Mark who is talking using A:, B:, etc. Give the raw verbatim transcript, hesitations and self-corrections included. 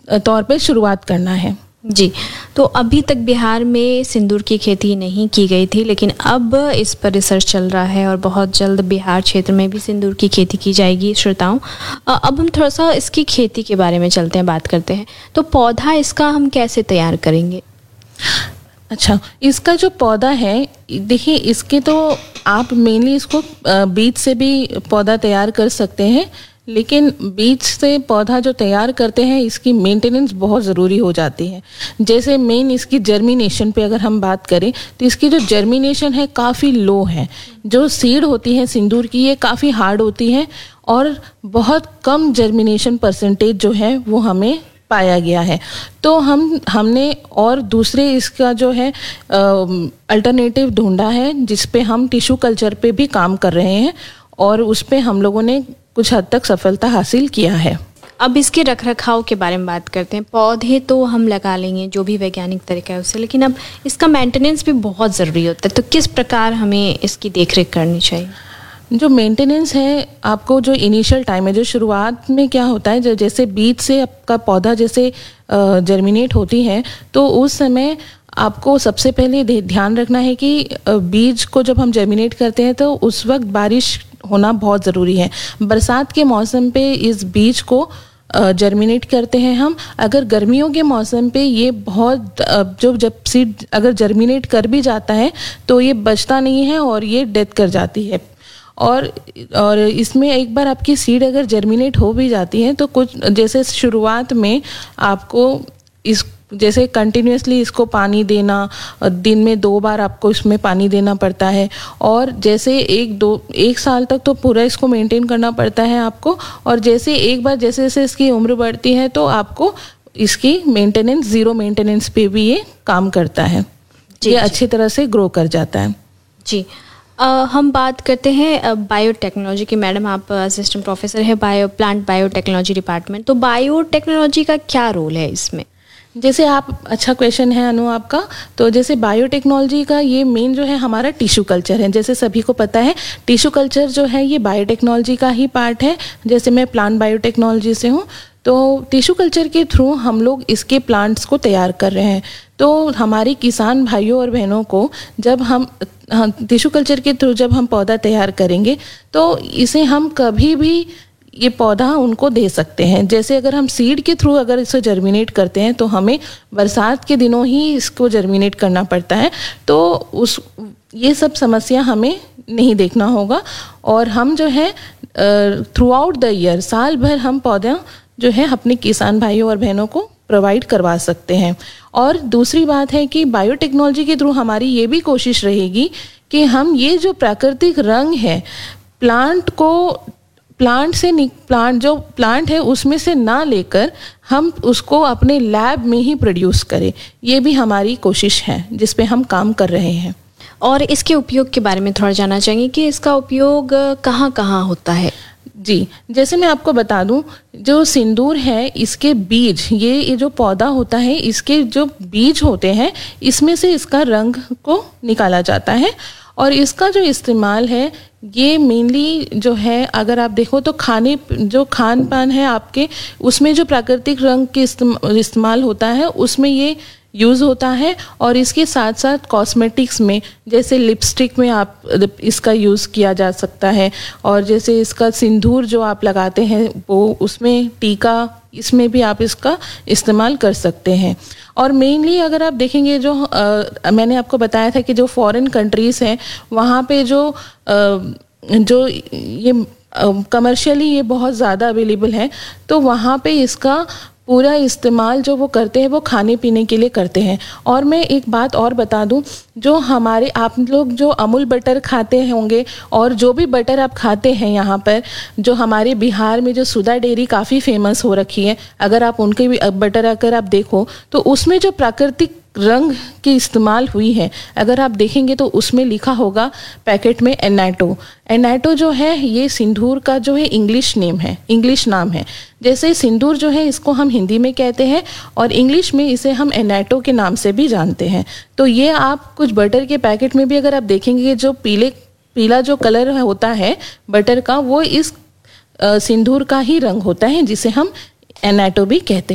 A: तौर पे शुरुआत करना है।
B: जी, तो अभी तक बिहार में सिंदूर की खेती नहीं की गई थी, लेकिन अब इस पर रिसर्च चल रहा है और बहुत जल्द बिहार क्षेत्र में भी सिंदूर की खेती की जाएगी। श्रोताओं, अब हम थोड़ा सा इसकी खेती के बारे में चलते हैं, बात करते हैं। तो पौधा इसका हम कैसे तैयार करेंगे?
A: अच्छा, इसका जो पौधा है, देखिए इसके तो आप मेनली इसको बीज से भी पौधा तैयार कर सकते हैं, लेकिन बीज से पौधा जो तैयार करते हैं इसकी मेंटेनेंस बहुत ज़रूरी हो जाती है। जैसे मेन इसकी जर्मिनेशन पे अगर हम बात करें तो इसकी जो जर्मिनेशन है काफ़ी लो है। जो सीड होती है सिंदूर की, ये काफ़ी हार्ड होती है और बहुत कम जर्मिनेशन परसेंटेज जो है वो हमें पाया गया है। तो हम हमने और दूसरे इसका जो है अल्टरनेटिव ढूंढा है, जिस पे हम टिश्यू कल्चर पे भी काम कर रहे हैं और उस पे हम लोगों ने कुछ हद तक सफलता हासिल किया है।
B: अब इसके रखरखाव के बारे में बात करते हैं। पौधे तो हम लगा लेंगे जो भी वैज्ञानिक तरीका है उससे, लेकिन अब इसका मेंटेनेंस भी बहुत ज़रूरी होता है। तो किस प्रकार हमें इसकी देखरेख करनी चाहिए?
A: जो मेंटेनेंस है, आपको जो इनिशियल टाइम है, जो शुरुआत में क्या होता है, जो जैसे बीज से आपका पौधा जैसे जर्मिनेट होती है, तो उस समय आपको सबसे पहले ध्यान रखना है कि बीज को जब हम जर्मिनेट करते हैं तो उस वक्त बारिश होना बहुत ज़रूरी है। बरसात के मौसम पे इस बीज को जर्मिनेट करते हैं हम। अगर गर्मियों के मौसम पे ये बहुत जो जब सीड अगर जर्मिनेट कर भी जाता है तो ये बचता नहीं है और ये डेथ कर जाती है। और और इसमें एक बार आपकी सीड अगर जर्मिनेट हो भी जाती है तो कुछ जैसे शुरुआत में आपको इस जैसे कंटिन्यूसली इसको पानी देना, दिन में दो बार आपको इसमें पानी देना पड़ता है और जैसे एक दो एक साल तक तो पूरा इसको मेंटेन करना पड़ता है आपको। और जैसे एक बार जैसे जैसे इसकी उम्र बढ़ती है तो आपको इसकी मेंटेनेंस, ज़ीरो मेंटेनेंस पे भी ये काम करता है, ये अच्छी तरह से ग्रो कर जाता है।
B: जी, आ, हम बात करते हैं बायोटेक्नोलॉजी की। मैडम, आप असिस्टेंट प्रोफेसर है बायो प्लांट बायोटेक्नोलॉजी डिपार्टमेंट, तो बायोटेक्नोलॉजी का क्या रोल है इसमें?
A: जैसे आप, अच्छा क्वेश्चन है अनु आपका। तो जैसे बायोटेक्नोलॉजी का ये मेन जो है हमारा टिश्यू कल्चर है। जैसे सभी को पता है टिश्यू कल्चर जो है ये बायोटेक्नोलॉजी का ही पार्ट है। जैसे मैं प्लांट बायोटेक्नोलॉजी से हूँ, तो टिश्यू कल्चर के थ्रू हम लोग इसके प्लांट्स को तैयार कर रहे हैं। तो हमारे किसान भाइयों और बहनों को जब हम टिश्यू कल्चर के थ्रू जब हम पौधा तैयार करेंगे तो इसे हम कभी भी ये पौधा उनको दे सकते हैं। जैसे अगर हम सीड के थ्रू अगर इसे जर्मिनेट करते हैं तो हमें बरसात के दिनों ही इसको जर्मिनेट करना पड़ता है, तो उस ये सब समस्या हमें नहीं देखना होगा और हम जो है थ्रू आउट द ईयर, साल भर हम पौधा जो है अपने किसान भाइयों और बहनों को प्रोवाइड करवा सकते हैं। और दूसरी बात है कि बायोटेक्नोलॉजी के थ्रू हमारी ये भी कोशिश रहेगी कि हम ये जो प्राकृतिक रंग है प्लांट को प्लांट से प्लांट जो प्लांट है उसमें से ना लेकर हम उसको अपने लैब में ही प्रोड्यूस करें। ये भी हमारी कोशिश है जिस पे हम काम कर रहे हैं।
B: और इसके उपयोग के बारे में थोड़ा जानना चाहेंगे कि इसका उपयोग कहाँ कहाँ होता है?
A: जी, जैसे मैं आपको बता दूं, जो सिंदूर है इसके बीज, ये ये जो पौधा होता है इसके जो बीज होते हैं इसमें से इसका रंग को निकाला जाता है और इसका जो इस्तेमाल है ये मेनली जो है अगर आप देखो तो खाने जो खान पान है आपके, उसमें जो प्राकृतिक रंग के इस्तेमाल होता है उसमें ये यूज़ होता है। और इसके साथ साथ कॉस्मेटिक्स में, जैसे लिपस्टिक में आप इसका यूज़ किया जा सकता है और जैसे इसका सिंदूर जो आप लगाते हैं वो उसमें टीका, इसमें भी आप इसका इस्तेमाल कर सकते हैं। और मेनली अगर आप देखेंगे जो आ, मैंने आपको बताया था कि जो फॉरेन कंट्रीज़ हैं वहाँ पे जो आ, जो ये कमर्शियली ये बहुत ज़्यादा अवेलेबल है, तो वहाँ पे इसका पूरा इस्तेमाल जो वो करते हैं वो खाने पीने के लिए करते हैं। और मैं एक बात और बता दूं, जो हमारे आप लोग जो अमूल बटर खाते होंगे और जो भी बटर आप खाते हैं यहाँ पर, जो हमारे बिहार में जो सुधा डेयरी काफ़ी फेमस हो रखी है, अगर आप उनके भी बटर अगर आप देखो तो उसमें जो प्राकृतिक रंग की इस्तेमाल हुई है, अगर आप देखेंगे तो उसमें लिखा होगा पैकेट में एनाटो। एनाटो जो है ये सिंदूर का जो है इंग्लिश नेम है, इंग्लिश नाम है। जैसे सिंदूर जो है इसको हम हिंदी में कहते हैं और इंग्लिश में इसे हम एनाटो के नाम से भी जानते हैं। तो ये आप कुछ बटर के पैकेट में भी अगर आप देखेंगे जो पीले पीला जो कलर होता है बटर का, वो इस सिंदूर का ही रंग होता है जिसे हम एनाटो भी कहते हैं।